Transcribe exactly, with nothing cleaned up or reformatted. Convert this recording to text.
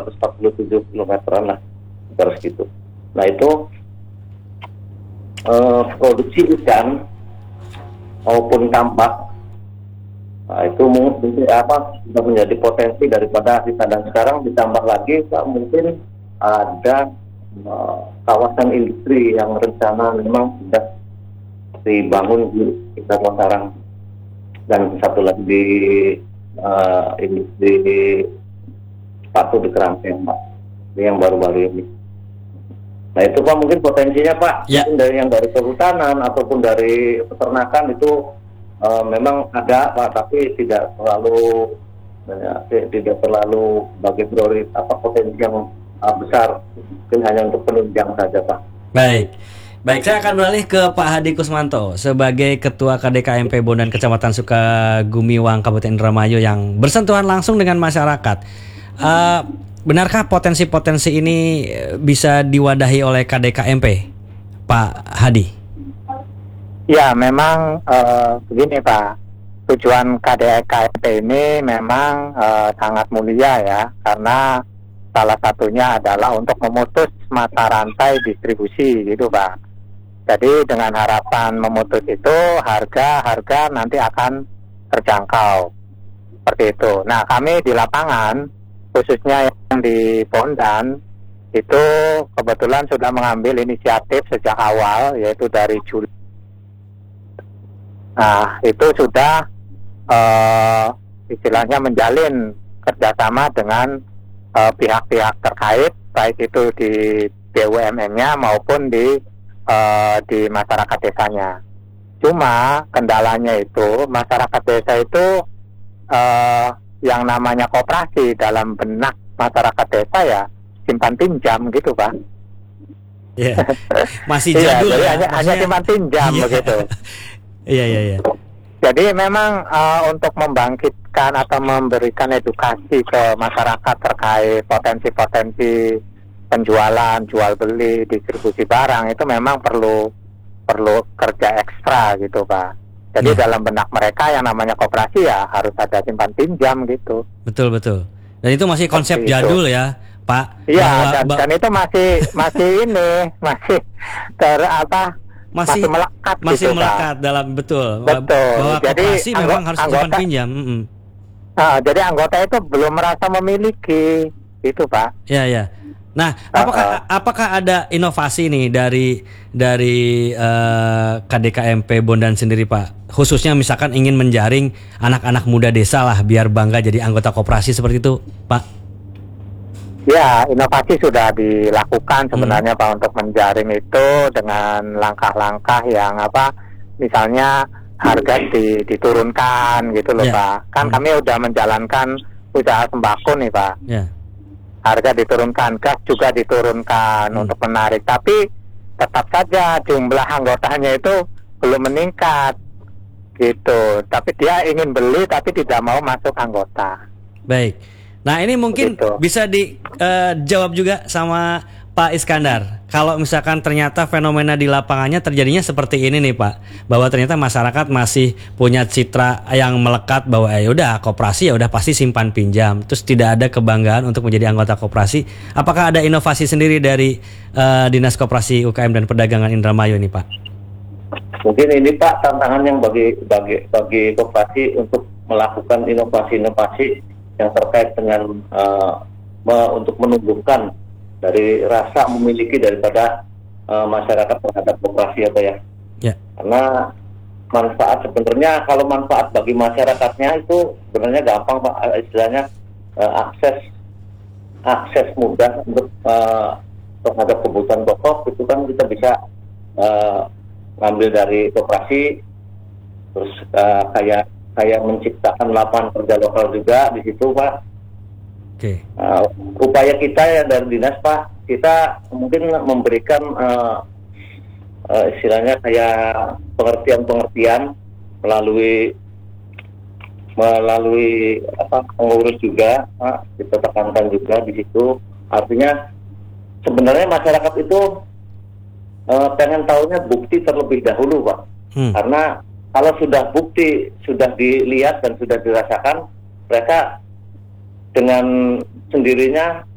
seratus empat puluh tujuh kilometeran lah, terus gitu. Nah itu uh, produksi ikan maupun tambak, nah, itu mungkin apa sudah menjadi potensi daripada kita, dan sekarang ditambah lagi Pak, mungkin ada uh, kawasan industri yang rencana memang sudah dibangun di sekitar Mataram, dan satu lagi di uh, industri sepatu di Kerangkeng Pak, ini yang baru-baru ini. Nah itu Pak mungkin potensinya Pak, ya. Mungkin dari yang dari kehutanan ataupun dari peternakan itu uh, memang ada Pak, tapi tidak terlalu ya, tidak terlalu bagi prioritas apa potensi yang uh, besar, mungkin hanya untuk penunjang saja Pak. Baik. Baik, saya akan beralih ke Pak Hadi Kusmanto sebagai Ketua K D K M P Bondan Kecamatan Sukagumiwang Kabupaten Indramayu yang bersentuhan langsung dengan masyarakat. Uh, benarkah potensi-potensi ini bisa diwadahi oleh K D K M P, Pak Hadi? Ya, memang uh, begini Pak, tujuan K D K M P ini memang uh, sangat mulia ya, karena salah satunya adalah untuk memutus mata rantai distribusi gitu Pak. Jadi dengan harapan memutus itu harga-harga nanti akan terjangkau seperti itu. Nah kami di lapangan khususnya yang di Bondan itu kebetulan sudah mengambil inisiatif sejak awal, yaitu dari Juli. Nah itu sudah uh, istilahnya menjalin kerjasama dengan uh, pihak-pihak terkait, baik itu di B U M N-nya maupun di Uh, di masyarakat desanya. Cuma kendalanya itu masyarakat desa itu uh, yang namanya koperasi dalam benak masyarakat desa ya simpan pinjam gitu Pak. Iya. Masih jadul ya. Jadi ya. hanya, hanya simpan pinjam iya. begitu. Iya iya iya. Jadi memang uh, untuk membangkitkan atau memberikan edukasi ke masyarakat terkait potensi-potensi penjualan, jual beli, distribusi barang itu memang perlu perlu kerja ekstra gitu Pak. Jadi hmm. dalam benak mereka yang namanya koperasi ya harus ada simpan pinjam gitu. Betul betul. Dan itu masih konsep Seperti jadul itu. Ya Pak. Iya dan, dan itu masih masih ini masih ter apa masih, masih melekat masih gitu, melekat Pak. dalam betul. Betul. Bahwa Jadi koperasi anggo- memang harus anggota, simpan pinjam. Mm-hmm. Nah, jadi anggota itu belum merasa memiliki itu Pak. Iya iya. Nah, apakah uh, uh. apakah ada inovasi nih dari dari uh, K D K M P Bondan sendiri Pak? Khususnya misalkan ingin menjaring anak-anak muda desa lah biar bangga jadi anggota koperasi seperti itu, Pak? Ya, inovasi sudah dilakukan sebenarnya hmm. Pak untuk menjaring itu dengan langkah-langkah yang apa? Misalnya harga di, diturunkan gitu loh yeah. Pak. Kan hmm. kami udah menjalankan usaha sembako nih Pak. Yeah. Harga diturunkan, gas juga diturunkan hmm. untuk menarik, tapi tetap saja jumlah anggotanya itu belum meningkat gitu. Tapi dia ingin beli tapi tidak mau masuk anggota. Baik. Nah ini mungkin gitu. Bisa dijawab uh, juga sama Pak Iskandar. Kalau misalkan ternyata fenomena di lapangannya terjadinya seperti ini nih Pak, bahwa ternyata masyarakat masih punya citra yang melekat bahwa ya udah koperasi ya udah pasti simpan pinjam, terus tidak ada kebanggaan untuk menjadi anggota koperasi. Apakah ada inovasi sendiri dari uh, Dinas Koperasi U K M dan Perdagangan Indramayu ini Pak? Mungkin ini Pak tantangan yang bagi bagi bagi koperasi untuk melakukan inovasi-inovasi yang terkait dengan uh, me, untuk menumbuhkan dari rasa memiliki daripada uh, masyarakat terhadap koperasi apa ya. Yeah. Karena manfaat sebenarnya kalau manfaat bagi masyarakatnya itu sebenarnya gampang Pak, istilahnya uh, akses akses mudah untuk uh, terhadap kebutuhan pokok itu kan kita bisa uh, ngambil dari koperasi, terus uh, kayak kayak menciptakan lapangan kerja lokal juga di situ Pak. Oke. Okay. Uh, upaya kita ya dari dinas Pak, kita mungkin memberikan uh, uh, istilahnya kayak pengertian-pengertian melalui melalui apa pengurus juga, Pak, kita tekankan juga di situ. Artinya sebenarnya masyarakat itu uh, pengen tahunya bukti terlebih dahulu Pak, hmm. karena kalau sudah bukti sudah dilihat dan sudah dirasakan, mereka dengan sendirinya